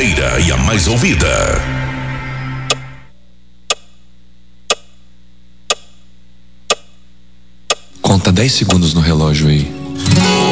primeira e a mais ouvida. Conta 10 segundos no relógio aí.